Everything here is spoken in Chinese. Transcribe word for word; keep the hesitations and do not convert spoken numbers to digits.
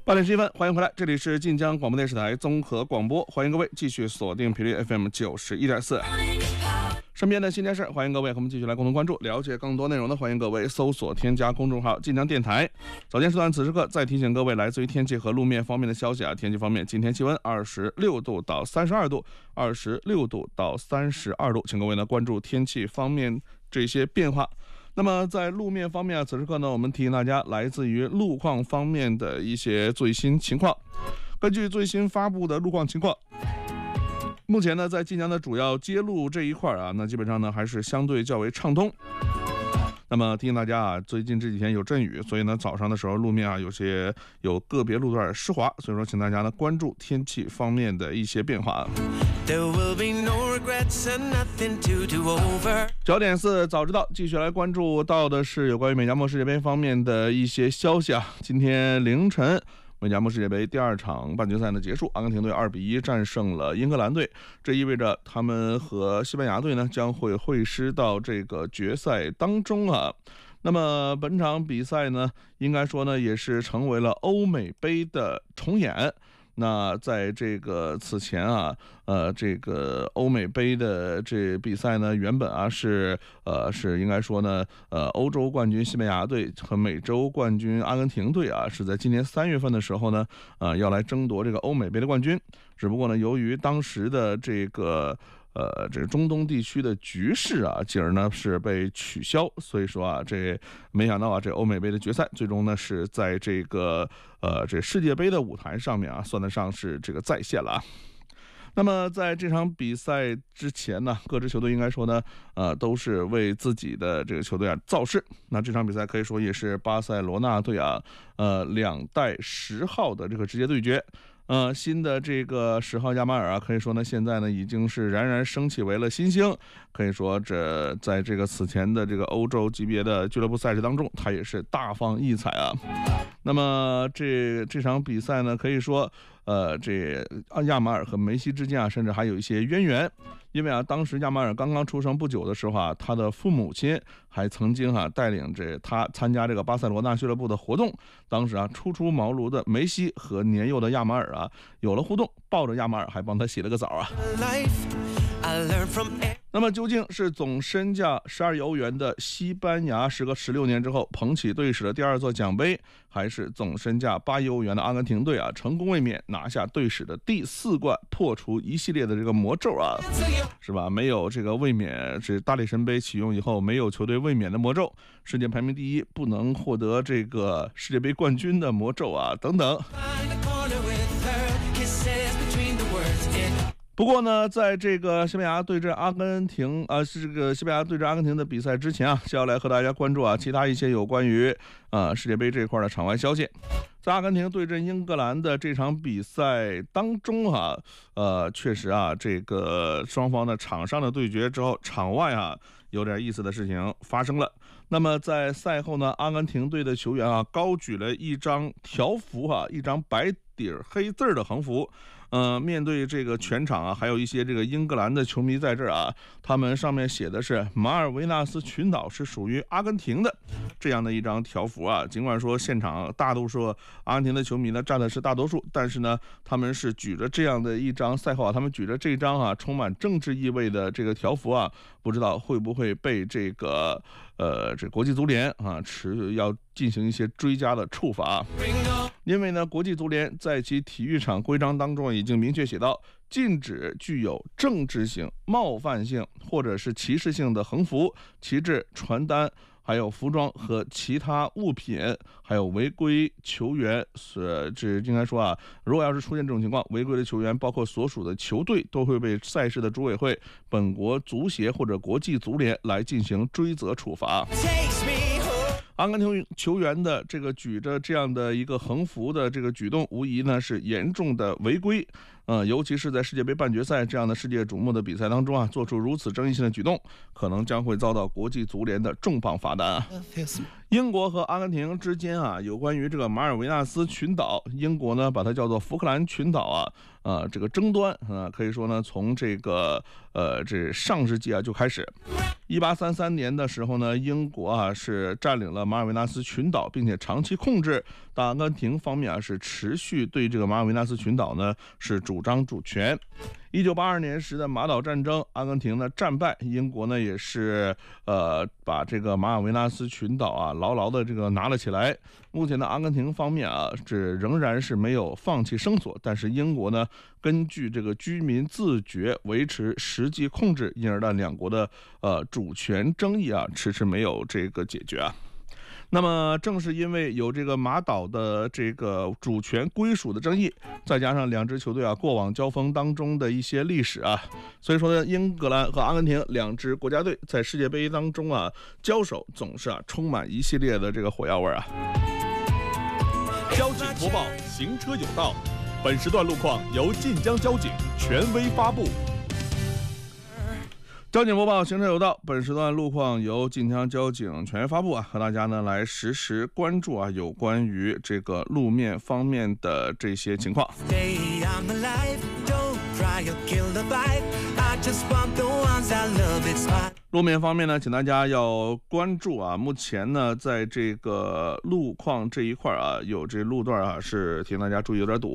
八点十一分，欢迎回来，这里是晋江广播电视台综合广播，欢迎各位继续锁定频率 F M 九十一点四。身边的新鲜事，欢迎各位和我们继续来共同关注，了解更多内容的，欢迎各位搜索添加公众号晋江电台。早间时段，此时刻再提醒各位，来自于天气和路面方面的消息啊。天气方面，今天气温二十六度到三十二度，二十六度到三十二度，请各位呢关注天气方面这些变化。那么在路面方面啊，此时刻呢，我们提醒大家来自于路况方面的一些最新情况。根据最新发布的路况情况，目前呢，在晋江的主要街路这一块啊，那基本上呢还是相对较为畅通。那么提醒大家啊，最近这几天有阵雨，所以呢早上的时候路面啊有些有个别路段湿滑，所以说请大家呢关注天气方面的一些变化。九点四早知道，继续来关注到的是有关于美加墨世界杯方面的一些消息啊。今天凌晨，美加墨世界杯第二场半决赛的结束，阿根廷队二比一战胜了英格兰队，这意味着他们和西班牙队呢将会会师到这个决赛当中啊。那么本场比赛呢，应该说呢也是成为了欧美杯的重演。那在这个此前啊，呃，这个欧美杯的这比赛呢，原本啊是呃是应该说呢，呃，欧洲冠军西班牙队和美洲冠军阿根廷队啊，是在今年三月份的时候呢，呃，要来争夺这个欧美杯的冠军。只不过呢，由于当时的这个呃，这个中东地区的局势啊，进而呢是被取消，所以说啊，这没想到啊，这欧美杯的决赛最终呢是在这个呃这世界杯的舞台上面啊，算得上是这个再现了啊。那么在这场比赛之前呢，各支球队应该说呢，呃，都是为自己的这个球队啊造势。那这场比赛可以说也是巴塞罗那队啊，呃，两代十号的这个直接对决。呃，新的这个十号亚马尔啊，可以说呢，现在呢已经是冉冉升起为了新星。可以说，这在这个此前的这个欧洲级别的俱乐部赛事当中，他也是大放异彩啊。那么这这场比赛呢，可以说，呃，这亚马尔和梅西之间啊，甚至还有一些渊源。因为啊，当时亚马尔刚刚出生不久的时候啊，他的父母亲还曾经啊带领着他参加这个巴塞罗那俱乐部的活动。当时啊，初出茅庐的梅西和年幼的亚马尔啊有了互动，抱着亚马尔还帮他洗了个澡啊。那么究竟是总身价十二亿欧元的西班牙时隔十六年之后捧起队史的第二座奖杯，还是总身价八亿欧元的阿根廷队啊成功卫冕拿下队史的第四冠，破除一系列的这个魔咒啊，是吧？没有这个卫冕，是大力神杯启用以后没有球队卫冕的魔咒，世界排名第一不能获得这个世界杯冠军的魔咒啊，等等。不过呢，在这个西班牙对阵阿根廷啊，是这个西班牙对阵阿根廷的比赛之前啊，是要来和大家关注啊其他一些有关于啊世界杯这一块的场外消息。在阿根廷对阵英格兰的这场比赛当中啊，呃，确实啊，这个双方的场上的对决之后，场外啊有点意思的事情发生了。那么在赛后呢，阿根廷队的球员啊高举了一张条幅啊，一张白底黑字的横幅。呃，面对这个全场啊，还有一些这个英格兰的球迷在这儿啊，他们上面写的是马尔维纳斯群岛是属于阿根廷的这样的一张条幅啊。尽管说现场大多数阿根廷的球迷呢占的是大多数，但是呢，他们是举着这样的一张赛后啊，他们举着这张啊充满政治意味的这个条幅啊，不知道会不会被这个呃这国际足联啊持要进行一些追加的处罚。因为呢，国际足联在其体育场规章当中已经明确写到，禁止具有政治性、冒犯性或者是歧视性的横幅、旗帜、传单，还有服装和其他物品，还有违规球员，是这应该说啊，如果要是出现这种情况，违规的球员包括所属的球队都会被赛事的主委会、本国足协或者国际足联来进行追责处罚。阿根廷球员的这个举着这样的一个横幅的这个举动，无疑呢是严重的违规。呃，尤其是在世界杯半决赛这样的世界瞩目的比赛当中啊，做出如此争议性的举动，可能将会遭到国际足联的重磅罚单啊。英国和阿根廷之间啊，有关于这个马尔维纳斯群岛，英国呢把它叫做福克兰群岛啊，呃，这个争端啊，可以说呢从这个呃这上世纪啊就开始。一八三三年的时候呢，英国啊是占领了马尔维纳斯群岛，并且长期控制但阿根廷方面啊是持续对这个马尔维纳斯群岛呢是主张主权。一九八二年时的马岛战争，阿根廷呢战败，英国呢也是呃把这个马尔维纳斯群岛啊牢牢的这个拿了起来。目前的阿根廷方面啊，这仍然是没有放弃声索，但是英国呢根据这个居民自觉维持实际控制，因而呢两国的呃主权争议啊迟迟没有这个解决啊。那么正是因为有这个马岛的这个主权归属的争议，再加上两支球队啊过往交锋当中的一些历史啊，所以说呢，英格兰和阿根廷两支国家队在世界杯当中啊交手，总是啊充满一系列的这个火药味啊。 交警播报，行车有道。本时段路况由晋江交警权威发布。 交警播报，行车有道。本时段路况由晋江交警权威发布啊，和大家呢来实时关注啊有关于这个路面方面的这些情况。路面方面呢，请大家要关注啊，目前呢在这个路况这一块啊，有这路段啊是提醒大家注意有点堵。